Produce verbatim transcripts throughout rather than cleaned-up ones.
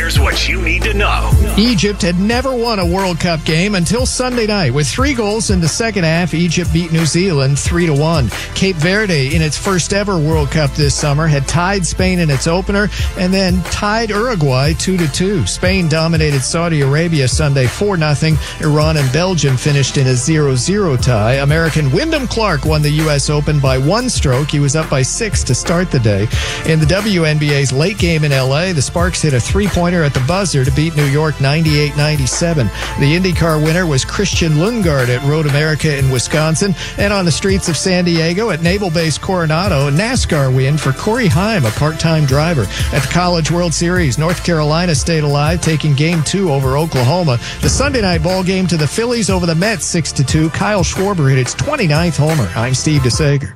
Here's what you need to know. Egypt had never won a World Cup game until Sunday night. With three goals in the second half, Egypt beat New Zealand three to one. Cape Verde, in its first ever World Cup this summer, had tied Spain in its opener and then tied Uruguay two to two. Spain dominated Saudi Arabia Sunday four nothing. Iran and Belgium finished in a zero zero tie. American Wyndham Clark won the U S Open by one stroke. He was up by six to start the day. In the W N B A's late game in L A, the Sparks hit a three-pointer at the buzzer to beat New York ninety-eight ninety-seven. The IndyCar winner was Christian Lundgaard at Road America in Wisconsin. And on the streets of San Diego at Naval Base Coronado, a NASCAR win for Corey Heim, a part-time driver. At the College World Series, North Carolina stayed alive, taking Game two over Oklahoma. The Sunday night ball game to the Phillies over the Mets six to two. Kyle Schwarber hit its twenty-ninth homer. I'm Steve DeSager.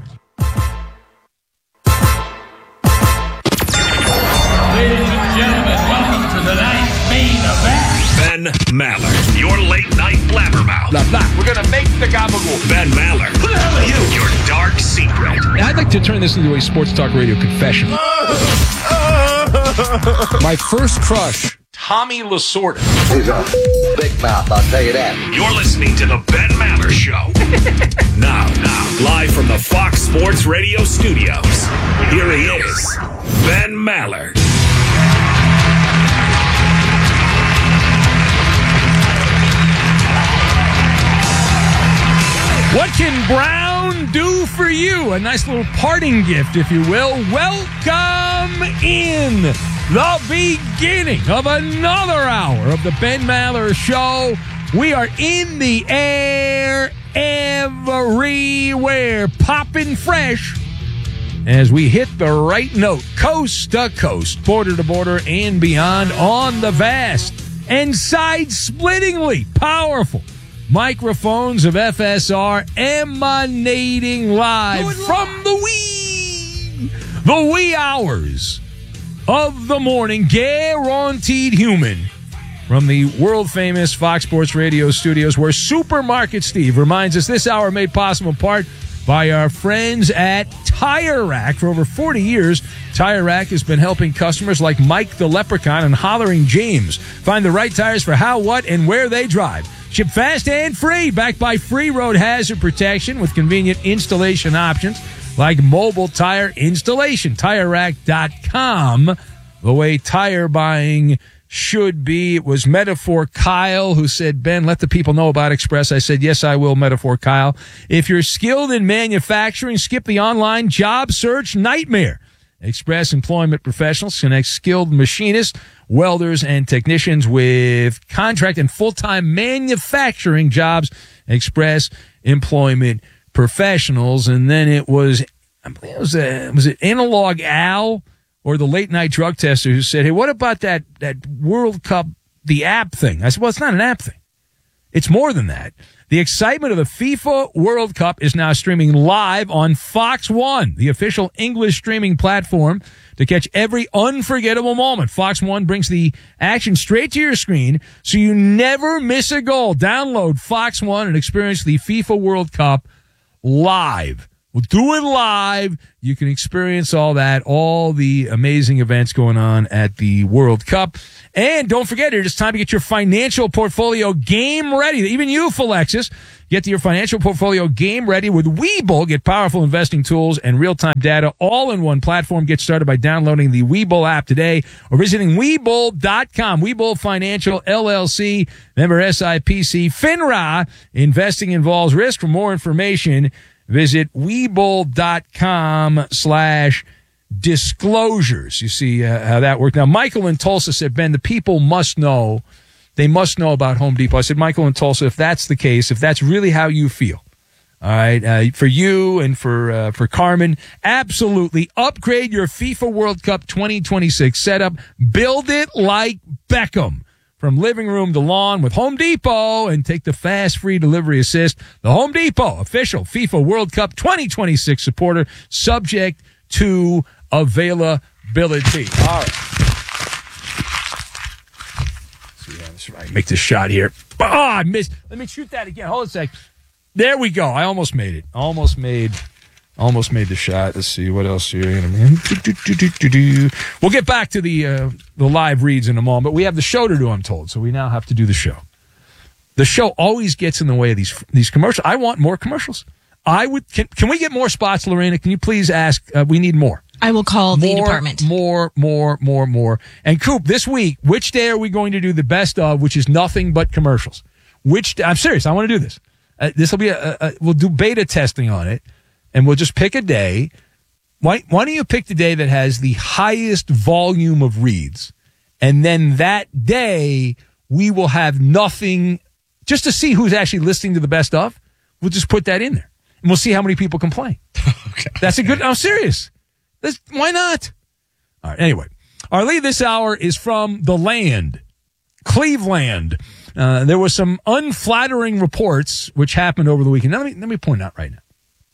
Ben Maller, your late-night blabbermouth. Blah, blah. We're going to make the gabagool. Ben Maller, who the hell are you? Your dark secret. I'd like to turn this into a sports talk radio confession. My first crush, Tommy Lasorda. He's a big mouth, I'll tell you that. You're listening to the Ben Maller Show. now, now, live from the Fox Sports Radio studios, here he is, Ben Maller. What can Brown do for you? A nice little parting gift, if you will. Welcome in the beginning of another hour of the Ben Maller Show. We are in the air everywhere, popping fresh as we hit the right note, coast to coast, border to border, and beyond on the vast and side-splittingly powerful microphones of F S R, emanating live from the wee, the wee hours of the morning, guaranteed human, from the world-famous Fox Sports Radio studios, where Supermarket Steve reminds us this hour made possible in part by our friends at Tire Rack. For over forty years, Tire Rack has been helping customers like Mike the Leprechaun and Hollering James find the right tires for how, what, and where they drive. Ship fast and free, backed by free road hazard protection with convenient installation options like mobile tire installation. Tire Rack dot com, the way tire buying should be. It was Metaphor Kyle who said, Ben, let the people know about Express. I said, yes, I will, Metaphor Kyle. If you're skilled in manufacturing, skip the online job search nightmare. Express Employment Professionals connects skilled machinists, welders, and technicians with contract and full-time manufacturing jobs. Express Employment Professionals. And then it was, I believe it was, a, was it Analog Al or the late-night drug tester who said, hey, what about that, that World Cup, the app thing? I said, well, it's not an app thing. It's more than that. The excitement of the FIFA World Cup is now streaming live on Fox One, the official English streaming platform, to catch every unforgettable moment. Fox One brings the action straight to your screen so you never miss a goal. Download Fox One and experience the FIFA World Cup live. We'll do it live. You can experience all that, all the amazing events going on at the World Cup. And don't forget, it's time to get your financial portfolio game ready. Even you, Philexis, get your financial portfolio game ready with Webull. Get powerful investing tools and real-time data all in one platform. Get started by downloading the Webull app today or visiting Webull dot com. Webull Financial, L L C, member S I P C, FINRA. Investing involves risk. For more information, visit Webull dot com slash disclosures. You see uh, how that worked. Now, Michael in Tulsa said, Ben, the people must know. They must know about Home Depot. I said, Michael in Tulsa, if that's the case, if that's really how you feel, all right, uh, for you and for uh, for Carmen, absolutely upgrade your FIFA World Cup twenty twenty-six setup. Build it like Beckham. From living room to lawn with Home Depot, and take the fast free delivery assist. The Home Depot official FIFA World Cup twenty twenty-six supporter, subject to availability. All right. See how this right. Make this shot here. Oh, I missed. Let me shoot that again. Hold on a sec. There we go. I almost made it. Almost made Almost made the shot. Let's see what else here. We'll get back to the uh, the live reads in a moment, but we have the show to do, I'm told, so we now have to do the show. The show always gets in the way of these these commercials. I want more commercials. I would. Can, can we get more spots, Lorena? Can you please ask? Uh, we need more. I will call more, the department. More, more, more, more. And Coop, this week, which day are we going to do the best of, which is nothing but commercials? Which I'm serious. I want to do this. Uh, this will be a, a, a. We'll do beta testing on it. And we'll just pick a day. Why, why don't you pick the day that has the highest volume of reads? And then that day, we will have nothing, just to see who's actually listening to the best of. We'll just put that in there. And we'll see how many people complain. Okay. That's a good, I'm serious. That's, why not? All right, anyway. Our lead this hour is from the land, Cleveland. Uh, there were some unflattering reports which happened over the weekend. Now, let me, let me point out right now.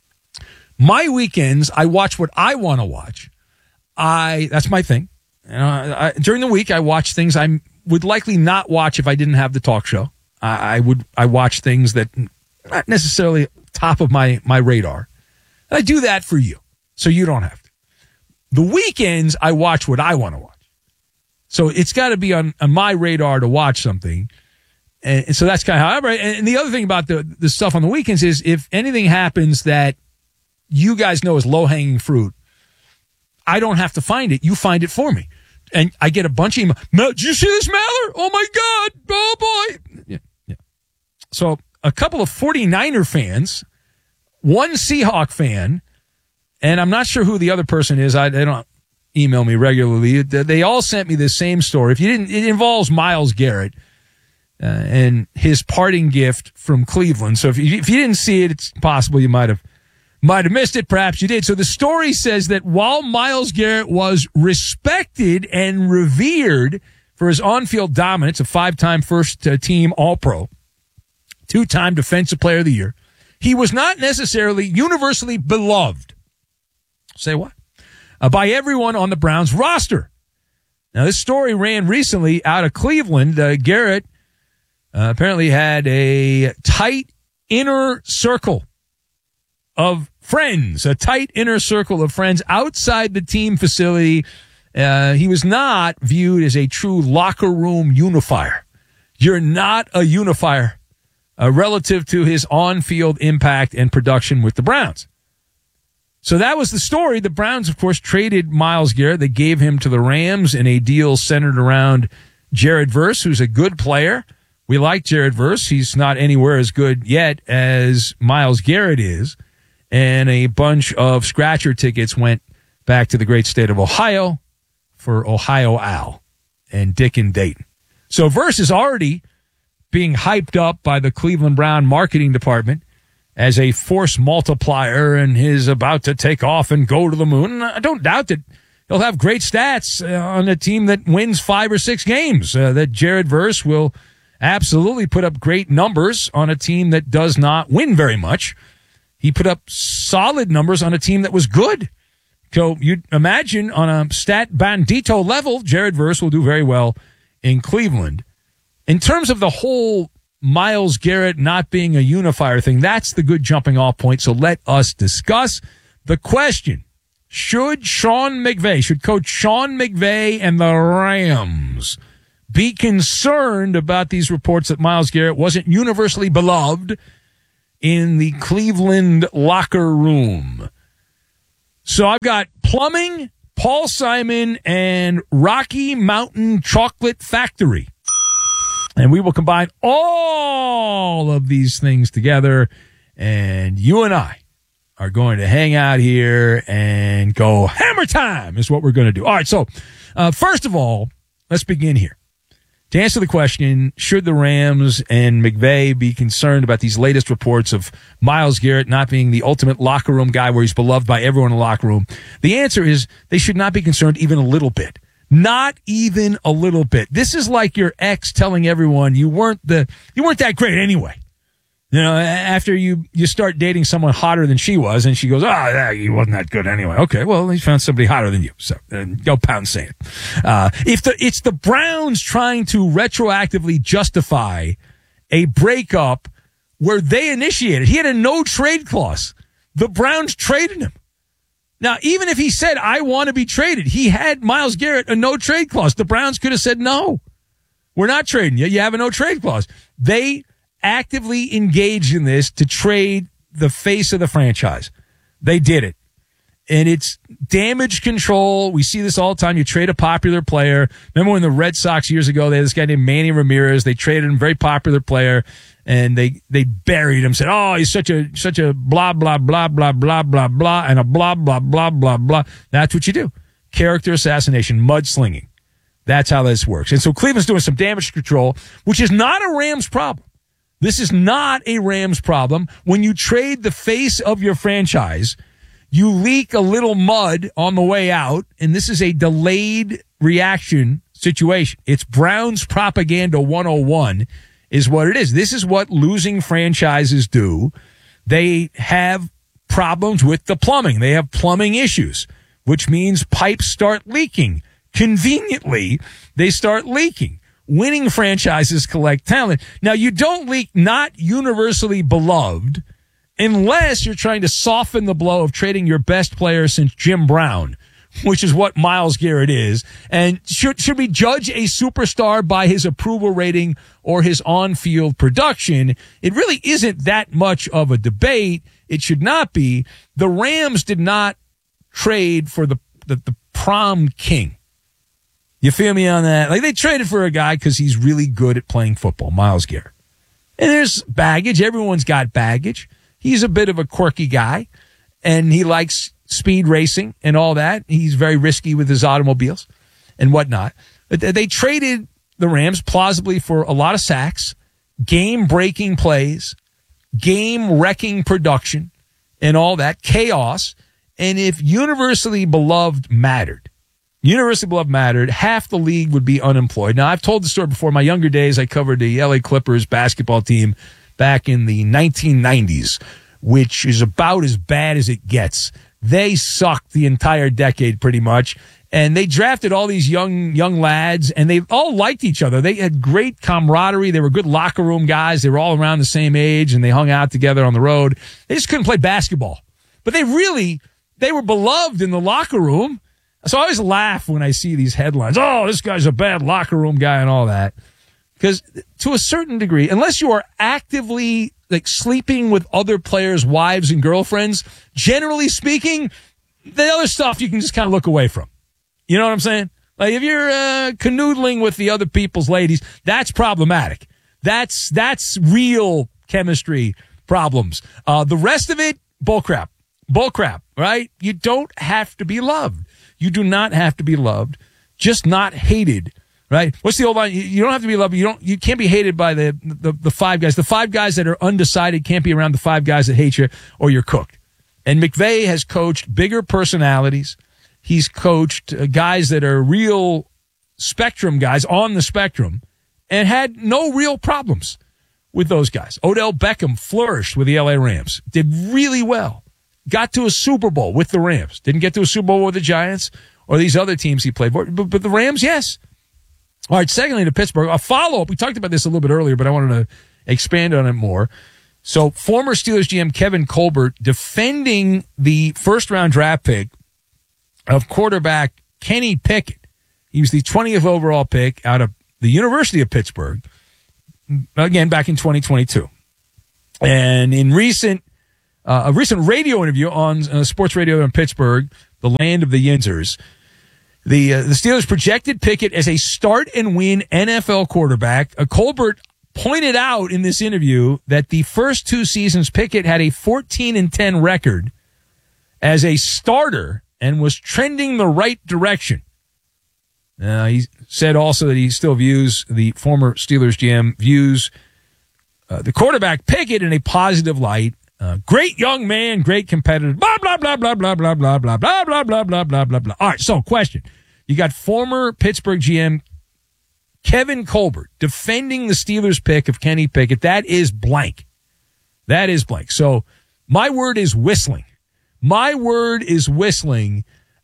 My weekends, I watch what I want to watch. I that's my thing. Uh, I, during the week, I watch things I would likely not watch if I didn't have the talk show. I, I would I watch things that not necessarily top of my my radar. And I do that for you, so you don't have to. The weekends, I watch what I want to watch. So it's got to be on, on my radar to watch something. And, and so that's kind of how I operate. And, and the other thing about the the stuff on the weekends is if anything happens that you guys know is low-hanging fruit, I don't have to find it. You find it for me. And I get a bunch of emails. Did you see this, Maller? Oh, my God. Oh, boy. Yeah, yeah. So a couple of 49er fans, one Seahawk fan, and I'm not sure who the other person is. I, they don't email me regularly. They all sent me the same story. If you didn't, it involves Myles Garrett uh, and his parting gift from Cleveland. So if you, if you didn't see it, it's possible you might have Might have missed it. Perhaps you did. So the story says that while Myles Garrett was respected and revered for his on-field dominance, a five-time first-team All-Pro, two-time Defensive Player of the Year, he was not necessarily universally beloved. Say what? Uh, by everyone on the Browns roster. Now, this story ran recently out of Cleveland. Uh, Garrett uh, apparently had a tight inner circle of friends, a tight inner circle of friends outside the team facility. Uh, he was not viewed as a true locker room unifier. You're not a unifier uh, relative to his on-field impact and production with the Browns. So that was the story. The Browns, of course, traded Myles Garrett. They gave him to the Rams in a deal centered around Jared Verse, who's a good player. We like Jared Verse. He's not anywhere as good yet as Myles Garrett is. And a bunch of scratcher tickets went back to the great state of Ohio for Ohio Al and Dick and Dayton. So Verse is already being hyped up by the Cleveland Brown marketing department as a force multiplier and is about to take off and go to the moon. And I don't doubt that he'll have great stats on a team that wins five or six games, uh, that Jared Verse will absolutely put up great numbers on a team that does not win very much. He put up solid numbers on a team that was good. So you'd imagine on a stat bandito level, Jared Verse will do very well in Cleveland. In terms of the whole Myles Garrett not being a unifier thing, that's the good jumping off point. So let us discuss the question. Should Sean McVay, should Coach Sean McVay and the Rams be concerned about these reports that Myles Garrett wasn't universally beloved in the Cleveland locker room? So I've got plumbing, Paul Simon, and Rocky Mountain Chocolate Factory. And we will combine all of these things together, and you and I are going to hang out here and go hammer time is what we're going to do. All right, so uh, first of all, let's begin here. To answer the question, should the Rams and McVay be concerned about these latest reports of Myles Garrett not being the ultimate locker room guy where he's beloved by everyone in the locker room? The answer is they should not be concerned even a little bit. Not even a little bit. This is like your ex telling everyone you weren't the you weren't that great anyway. You know, after you, you start dating someone hotter than she was, and she goes, oh, yeah, he wasn't that good anyway. Okay, well, he found somebody hotter than you, so uh, go pound sand. Uh, if the it's the Browns trying to retroactively justify a breakup where they initiated, he had a no-trade clause. The Browns traded him. Now, even if he said, I want to be traded, he had Myles Garrett a no-trade clause. The Browns could have said, no, we're not trading you. You have a no-trade clause. They actively engaged in this to trade the face of the franchise. They did it. And it's damage control. We see this all the time. You trade a popular player. Remember when the Red Sox years ago, they had this guy named Manny Ramirez. They traded him, very popular player, and they they buried him. Said, "Oh, he's such a such a blah blah blah blah blah blah blah and a blah blah blah blah blah." That's what you do. Character assassination, mudslinging. That's how this works. And so Cleveland's doing some damage control, which is not a Rams problem. This is not a Rams problem. When you trade the face of your franchise, you leak a little mud on the way out, and this is a delayed reaction situation. It's Browns propaganda one oh one is what it is. This is what losing franchises do. They have problems with the plumbing. They have plumbing issues, which means pipes start leaking. Conveniently, they start leaking. Winning franchises collect talent. Now, you don't leak not universally beloved unless you're trying to soften the blow of trading your best player since Jim Brown, which is what Myles Garrett is. And should, should we judge a superstar by his approval rating or his on-field production? It really isn't that much of a debate. It should not be. The Rams did not trade for the, the, the prom king. You feel me on that? Like, they traded for a guy because he's really good at playing football, Myles Garrett. And there's baggage. Everyone's got baggage. He's a bit of a quirky guy, and he likes speed racing and all that. He's very risky with his automobiles and whatnot. But they traded the Rams plausibly for a lot of sacks, game-breaking plays, game-wrecking production, and all that, chaos. And if universally beloved mattered, universally beloved mattered, half the league would be unemployed. Now, I've told the story before. In my younger days, I covered the L A Clippers basketball team back in the nineteen nineties, which is about as bad as it gets. They sucked the entire decade pretty much, and they drafted all these young young lads, and they all liked each other. They had great camaraderie. They were good locker room guys. They were all around the same age, and they hung out together on the road. They just couldn't play basketball. But they really, they were beloved in the locker room. So I always laugh when I see these headlines. Oh, this guy's a bad locker room guy and all that. Because to a certain degree, unless you are actively like sleeping with other players' wives and girlfriends, generally speaking, the other stuff you can just kind of look away from. You know what I'm saying? Like if you're uh, canoodling with the other people's ladies, that's problematic. That's that's real chemistry problems. Uh, the rest of it, bullcrap. Bullcrap, right? You don't have to be loved. You do not have to be loved, just not hated. Right? What's the old line? You don't have to be loved. You don't. You can't be hated by the, the the five guys. The five guys that are undecided can't be around the five guys that hate you, or you're cooked. And McVay has coached bigger personalities. He's coached uh, guys that are real spectrum guys on the spectrum, and had no real problems with those guys. Odell Beckham flourished with the L A Rams. Did really well. Got to a Super Bowl with the Rams. Didn't get to a Super Bowl with the Giants or these other teams he played for. But, but the Rams, yes. All right, secondly, to Pittsburgh, a follow-up. We talked about this a little bit earlier, but I wanted to expand on it more. So former Steelers G M Kevin Colbert defending the first-round draft pick of quarterback Kenny Pickett. He was the twentieth overall pick out of the University of Pittsburgh, again, back in twenty twenty-two. And in recent uh, a recent radio interview on uh, sports radio in Pittsburgh, the land of the Yinzers, The uh, the Steelers projected Pickett as a start-and-win N F L quarterback. Uh, Colbert pointed out in this interview that the first two seasons Pickett had a fourteen and ten record as a starter and was trending the right direction. Uh, he said also that he still views, the former Steelers G M views uh, the quarterback Pickett in a positive light. Uh, great young man, great competitor, blah, blah, blah, blah, blah, blah, blah, blah, blah, blah, blah, blah, blah, blah, blah. All right, so question. You got former Pittsburgh G M Kevin Colbert defending the Steelers pick of Kenny Pickett. That is blank. That is blank. So my word is whistling. My word is whistling.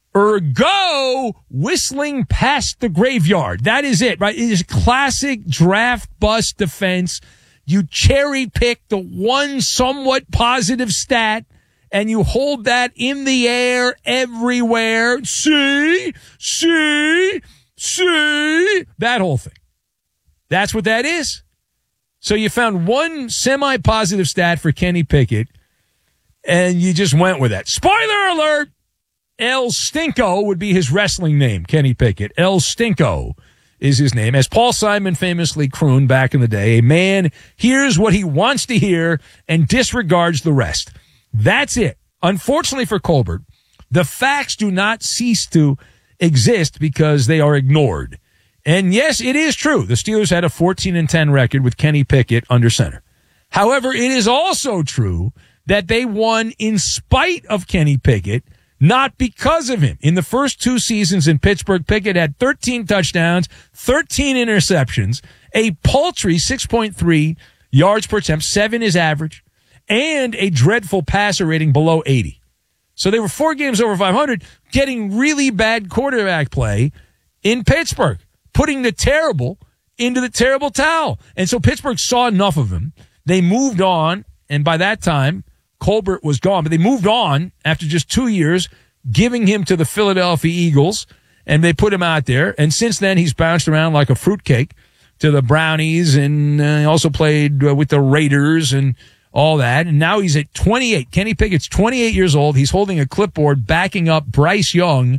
Ergo, whistling past the graveyard. That is it, right? It is classic draft bust defense. You cherry pick the one somewhat positive stat and you hold that in the air everywhere. See, see, see, that whole thing. That's what that is. So you found one semi-positive stat for Kenny Pickett, and you just went with that. Spoiler alert! El Stinko would be his wrestling name, Kenny Pickett. El Stinko is his name. As Paul Simon famously crooned back in the day, a man hears what he wants to hear and disregards the rest. That's it. Unfortunately for Colbert, the facts do not cease to exist because they are ignored. And yes, it is true. The Steelers had a fourteen and ten record with Kenny Pickett under center. However, it is also true that they won in spite of Kenny Pickett, not because of him. In the first two seasons in Pittsburgh, Pickett had thirteen touchdowns, thirteen interceptions, a paltry six point three yards per attempt, seven is average, and a dreadful passer rating below eighty. So they were four games over five hundred, getting really bad quarterback play in Pittsburgh, putting the terrible into the terrible towel. And so Pittsburgh saw enough of him. They moved on, and by that time, Colbert was gone. But they moved on after just two years, giving him to the Philadelphia Eagles, and they put him out there. And since then, he's bounced around like a fruitcake to the Brownies, and uh, he also played uh, with the Raiders and all that. And now he's at twenty-eight. Kenny Pickett's twenty-eight years old. He's holding a clipboard backing up Bryce Young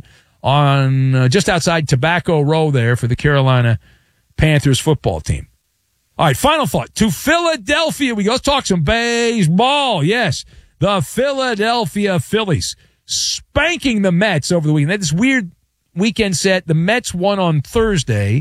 on uh, just outside Tobacco Row there for the Carolina Panthers football team. All right, final thought. To Philadelphia we go. Let's talk some baseball. Yes, the Philadelphia Phillies spanking the Mets over the weekend. They had this weird weekend set. The Mets won on Thursday.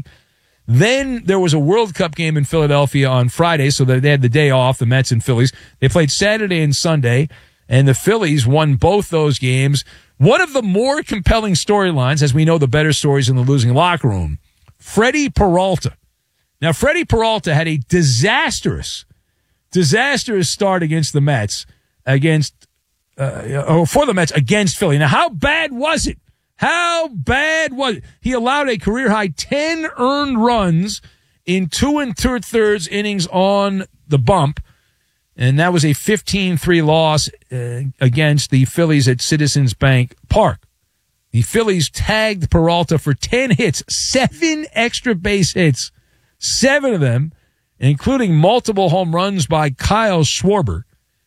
Then there was a World Cup game in Philadelphia on Friday, so they had the day off, the Mets and Phillies. They played Saturday and Sunday, and the Phillies won both those games. One of the more compelling storylines, as we know the better stories in the losing locker room, Freddie Peralta. Now, Freddie Peralta had a disastrous, disastrous start against the Mets, against, uh, or for the Mets against Philly. Now, how bad was it? How bad was it? He allowed a career-high ten earned runs in two and two-thirds innings on the bump, and that was a fifteen three loss uh, against the Phillies at Citizens Bank Park. The Phillies tagged Peralta for ten hits, seven extra base hits, seven of them, including multiple home runs by Kyle Schwarber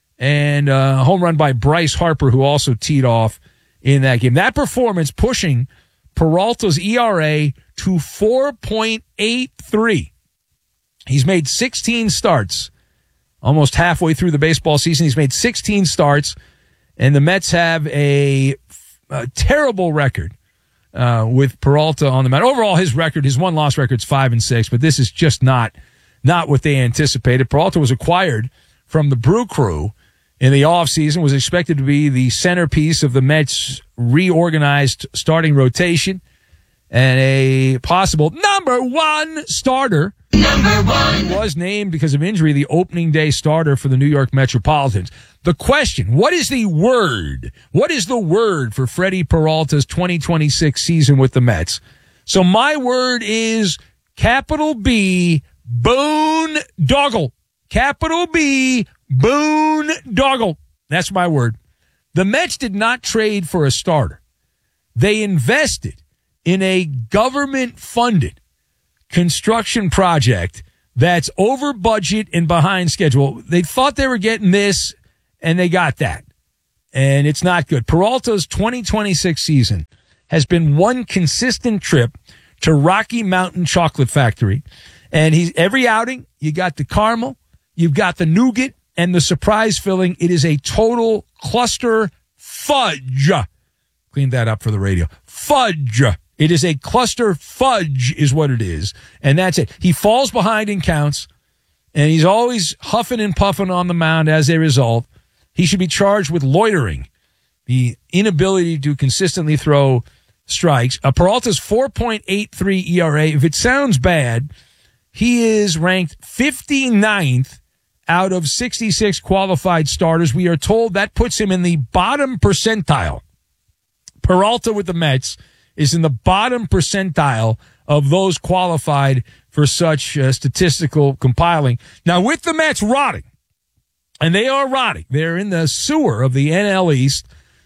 and a home run by Bryce Harper, who also teed off in that game. That performance pushing Peralta's E R A to four point eight three. He's made sixteen starts, almost halfway through the baseball season. He's made sixteen starts, and the Mets have a, a terrible record uh, with Peralta on the mound. Overall, his record, his one-loss record is five and six, but this is just not not what they anticipated. Peralta was acquired from the Brew Crew in the offseason, was expected to be the centerpiece of the Mets' reorganized starting rotation and a possible number one starter. Number one. He was named because of injury the opening day starter for the New York Metropolitans. The question, what is the word? What is the word for Freddie Peralta's twenty twenty-six season with the Mets? So my word is capital B, boondoggle. Capital B, boondoggle. That's my word. The Mets did not trade for a starter. They invested in a government-funded construction project that's over budget and behind schedule. They thought they were getting this, and they got that. And it's not good. Peralta's twenty twenty-six season has been one consistent trip to Rocky Mountain Chocolate Factory. And he's every outing, you got the caramel, you've got the nougat, and the surprise filling. It is a total cluster fudge. Clean that up for the radio. Fudge. It is a cluster fudge is what it is. And that's it. He falls behind in counts, and he's always huffing and puffing on the mound as a result. He should be charged with loitering, the inability to consistently throw strikes. Uh, Peralta's four point eight three E R A. If it sounds bad, he is ranked fifty-ninth out of sixty-six qualified starters. We are told that puts him in the bottom percentile. Peralta with the Mets is in the bottom percentile of those qualified for such uh, statistical compiling. Now, with the Mets rotting, And they are rotting. They're in the sewer of the N L East.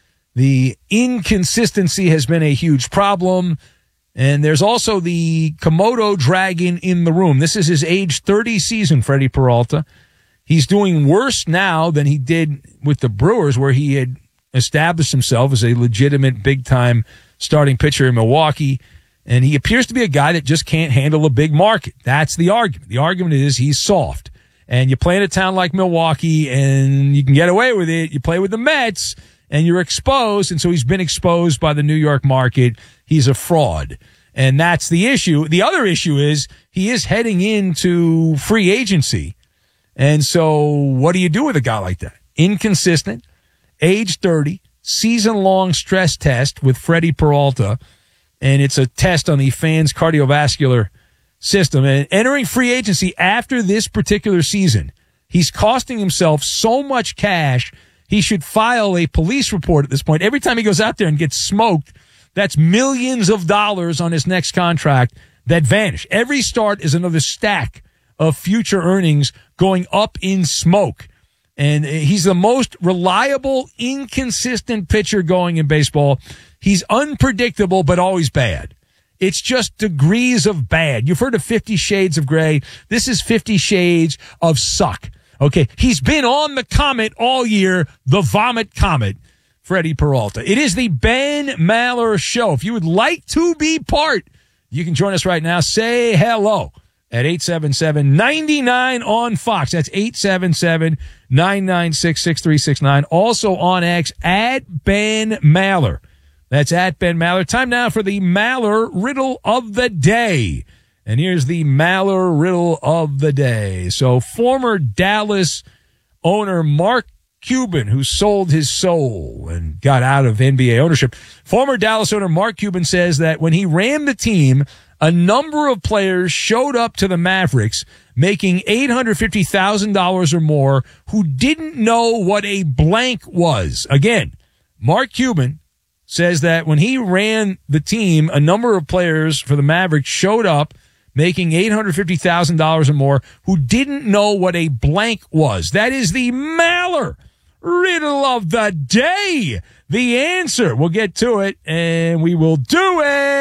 The inconsistency has been a huge problem. And there's also the Komodo dragon in the room. This is his age thirty season, Freddie Peralta. He's doing worse now than he did with the Brewers, where he had established himself as a legitimate big-time starting pitcher in Milwaukee. And he appears to be a guy that just can't handle a big market. That's the argument. The argument is he's soft. And you play in a town like Milwaukee, and you can get away with it. You play with the Mets, and you're exposed. And so he's been exposed by the New York market. He's a fraud. And that's the issue. The other issue is he is heading into free agency. And so what do you do with a guy like that? Inconsistent, age thirty, season-long stress test with Freddie Peralta. And it's a test on the fans' cardiovascular system. And entering free agency after this particular season, he's costing himself so much cash, he should file a police report at this point. Every time he goes out there and gets smoked, that's millions of dollars on his next contract that vanish. Every start is another stack of future earnings going up in smoke. And he's the most reliable, inconsistent pitcher going in baseball. He's unpredictable, but always bad. It's just degrees of bad. You've heard of Fifty Shades of Gray. This is Fifty Shades of Suck. Okay. He's been on the comet all year, the Vomit Comet, Freddie Peralta. It is the Ben Maller Show. If you would like to be part, you can join us right now. Say hello at eight seven seven, nine nine on Fox. That's eight seven seven, nine nine six, six three six nine. Also on X, at Ben Maller. That's at Ben Maller. Time now for the Maller Riddle of the Day. And here's the Maller Riddle of the Day. So former Dallas owner Mark Cuban, who sold his soul and got out of N B A ownership. Former Dallas owner Mark Cuban says that when he ran the team, a number of players showed up to the Mavericks making eight hundred fifty thousand dollars or more who didn't know what a blank was. Again, Mark Cuban says that when he ran the team, a number of players for the Mavericks showed up making eight hundred fifty thousand dollars or more who didn't know what a blank was. That is the Maller Riddle of the Day. The answer, we'll get to it, and we will do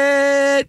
it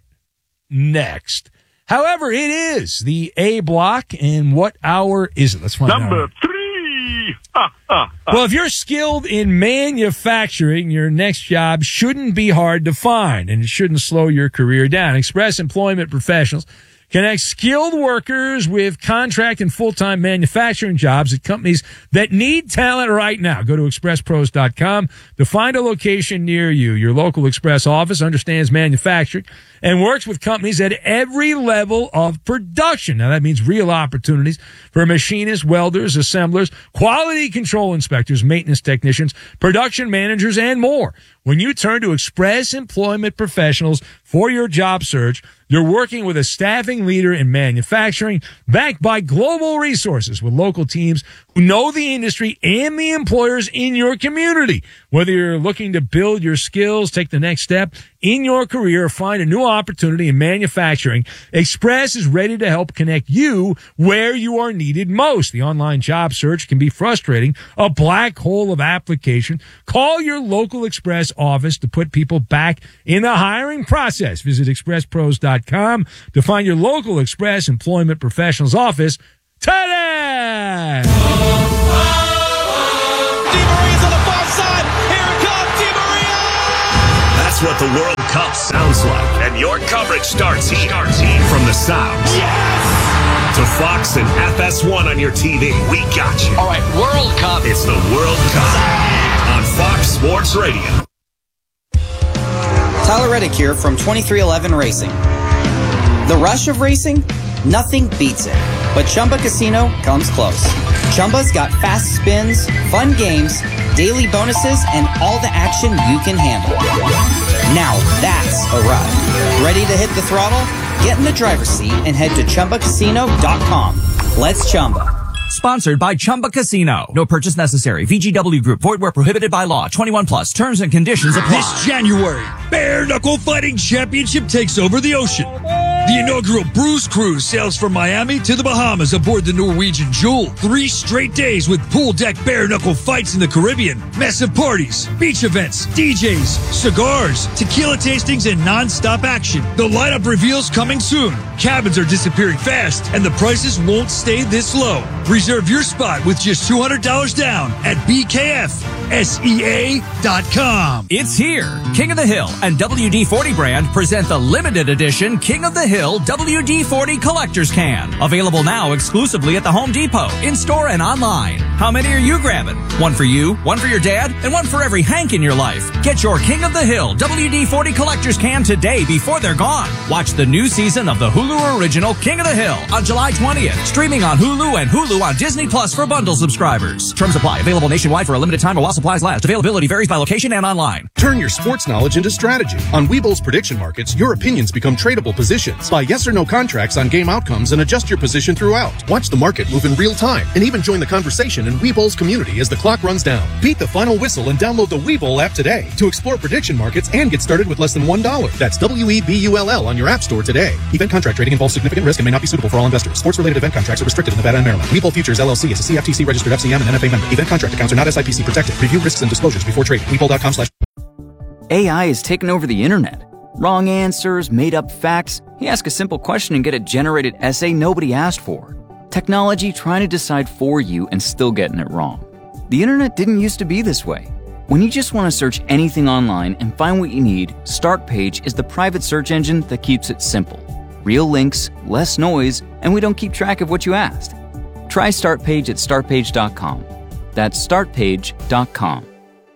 next. However, it is the A block, and what hour is it? Let's find out. Number three. Ah, ah, ah. Well, if you're skilled in manufacturing, your next job shouldn't be hard to find, and it shouldn't slow your career down. Express Employment Professionals connect skilled workers with contract and full-time manufacturing jobs at companies that need talent right now. Go to express pros dot com to find a location near you. Your local Express office understands manufacturing and works with companies at every level of production. Now, that means real opportunities for machinists, welders, assemblers, quality control inspectors, maintenance technicians, production managers, and more. When you turn to Express Employment Professionals for your job search, you're working with a staffing leader in manufacturing, backed by global resources with local teams who know the industry and the employers in your community. Whether you're looking to build your skills, take the next step in your career, or find a new opportunity in manufacturing, Express is ready to help connect you where you are needed most. The online job search can be frustrating, a black hole of application. Call your local Express office to put people back in the hiring process. Visit express pros dot com to find your local Express Employment Professionals office today. DiMaria's on the far side. Here it comes, DiMaria! That's what the World Cup sounds like. And your coverage starts here. Starts here. From the sounds. Yes! To Fox and F S one on your T V. We got you. All right, World Cup. It's the World Cup on Fox Sports Radio. Tyler Reddick here from twenty-three eleven Racing. The rush of racing? Nothing beats it. But Chumba Casino comes close. Chumba's got fast spins, fun games, daily bonuses, and all the action you can handle. Now that's a ride. Ready to hit the throttle? Get in the driver's seat and head to chumba casino dot com. Let's Chumba. Sponsored by Chumba Casino. No purchase necessary. V G W Group. Void where prohibited by law. twenty-one plus. Terms and conditions apply. This January, Bare Knuckle Fighting Championship takes over the ocean. The inaugural Bruise Cruise sails from Miami to the Bahamas aboard the Norwegian Jewel. Three straight days with pool deck bare-knuckle fights in the Caribbean, massive parties, beach events, D Js, cigars, tequila tastings, and non-stop action. The lineup reveals coming soon. Cabins are disappearing fast, and the prices won't stay this low. Reserve your spot with just two hundred dollars down at B K F S E A dot com. It's here. King of the Hill and W D forty brand present the limited edition King of the Hill W D forty Collector's Can. Available now exclusively at the Home Depot, in-store and online. How many are you grabbing? One for you, one for your dad, and one for every Hank in your life. Get your King of the Hill W D forty Collector's Can today before they're gone. Watch the new season of the Hulu original King of the Hill on July twentieth. Streaming on Hulu and Hulu on Disney Plus for bundle subscribers. Terms apply. Available nationwide for a limited time or while supplies last. Availability varies by location and online. Turn your sports knowledge into strategy. On Webull's prediction markets, your opinions become tradable positions. Buy yes or no contracts on game outcomes and adjust your position throughout. Watch the market move in real time and even join the conversation in Webull's community as the clock runs down. Beat the final whistle and download the Webull app today to explore prediction markets and get started with less than one dollar. That's W E B U L L on your app store today. Event contract trading involves significant risk and may not be suitable for all investors. Sports-related event contracts are restricted in Nevada and Maryland. Webull Futures L L C is a C F T C registered F C M and N F A member. Event contract accounts are not S I P C protected. Review risks and disclosures before trading. Webull dot com slash A I has taken over the internet. Wrong answers, made-up facts. You ask a simple question and get a generated essay nobody asked for. Technology trying to decide for you and still getting it wrong. The internet didn't used to be this way. When you just want to search anything online and find what you need, Startpage is the private search engine that keeps it simple. Real links, less noise, and we don't keep track of what you asked. Try Startpage at startpage dot com. That's startpage dot com.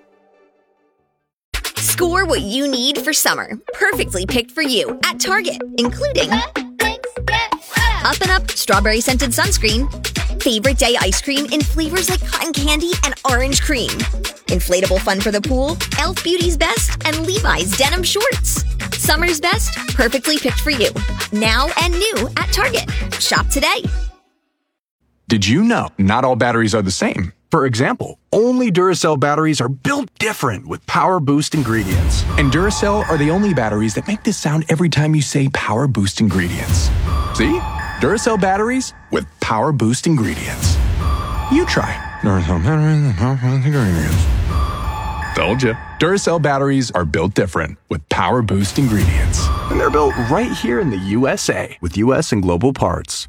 Score what you need for summer. Perfectly picked for you at Target, including Up and Up Strawberry Scented Sunscreen, Favorite Day Ice Cream in flavors like cotton candy and orange cream, Inflatable Fun for the Pool, Elf Beauty's Best, and Levi's Denim Shorts. Summer's best, perfectly picked for you. Now and new at Target. Shop today. Did you know not all batteries are the same? For example, only Duracell batteries are built different with Power Boost ingredients. And Duracell are the only batteries that make this sound every time you say Power Boost ingredients. See? Duracell batteries with Power Boost ingredients. You try. Duracell batteries with Power Boost ingredients. Told you. Duracell batteries are built different with Power Boost ingredients. And they're built right here in the U S A with U S and global parts.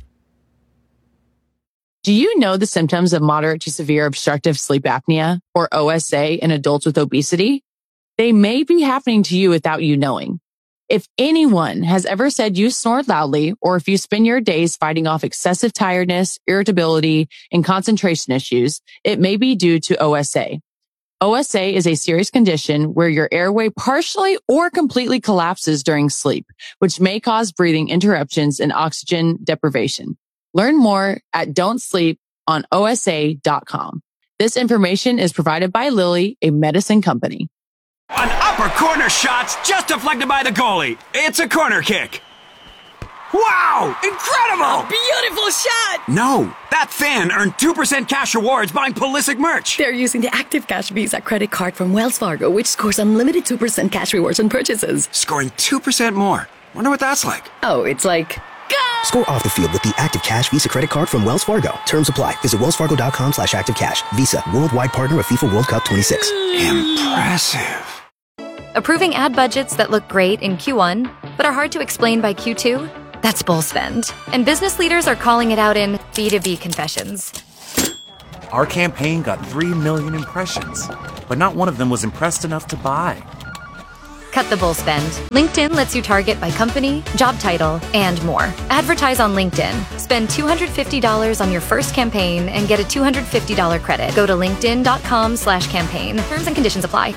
Do you know the symptoms of moderate to severe obstructive sleep apnea, or O S A, in adults with obesity? They may be happening to you without you knowing. If anyone has ever said you snore loudly, or if you spend your days fighting off excessive tiredness, irritability, and concentration issues, it may be due to O S A. O S A is a serious condition where your airway partially or completely collapses during sleep, which may cause breathing interruptions and oxygen deprivation. Learn more at don't sleep on O S A dot com. This information is provided by Lilly, a medicine company. An upper corner shot's just deflected by the goalie. It's a corner kick. Wow! Incredible! Beautiful shot! No, that fan earned two percent cash rewards buying Pulisic merch. They're using the Active Cash Visa credit card from Wells Fargo, which scores unlimited two percent cash rewards on purchases. Scoring two percent more. Wonder what that's like. Oh, it's like... Go! Score off the field with the Active Cash Visa credit card from Wells Fargo. Terms apply. Visit wellsfargo.com slash activecash. Visa, worldwide partner of FIFA World Cup twenty-six. Impressive. Approving ad budgets that look great in Q one, but are hard to explain by Q two? That's bull spend. And business leaders are calling it out in B two B confessions. Our campaign got three million impressions, but not one of them was impressed enough to buy. Cut the bull spend. LinkedIn lets you target by company, job title, and more. Advertise on LinkedIn. Spend two hundred fifty dollars on your first campaign and get a two hundred fifty dollars credit. Go to linkedin.com slash campaign. Terms and conditions apply.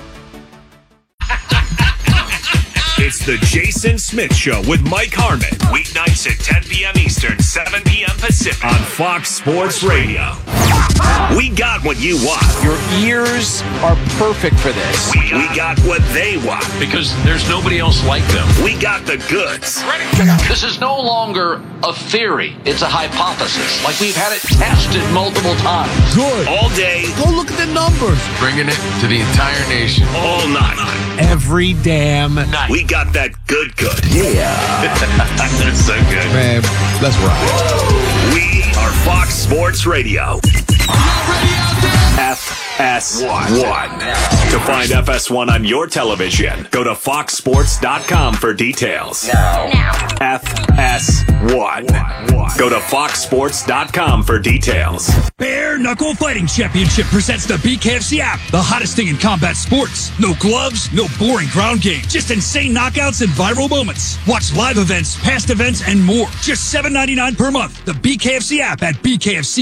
It's the Jason Smith Show with Mike Harmon. Weeknights at ten p.m. Eastern, seven p.m. Pacific. Pacific on Fox Sports Radio. We got what you want. Your ears are perfect for this. We got, we got what they want. Because there's nobody else like them. We got the goods. This is no longer a theory. It's a hypothesis. Like we've had it tested multiple times. Good. All day. Go look at the numbers. Bringing it to the entire nation. All night. Every damn night. We got that good good. Yeah. That's so good. Man, let's rock. We are Fox Sports Radio. F S one. To find F S one on your television, go to fox sports dot com for details. Now. F S one. Go to fox sports dot com for details. Bare Knuckle Fighting Championship presents the B K F C app, the hottest thing in combat sports. No gloves, no boring ground game, just insane knockouts and viral moments. Watch live events, past events, and more. Just seven ninety-nine per month. The B K F C app at B K F C.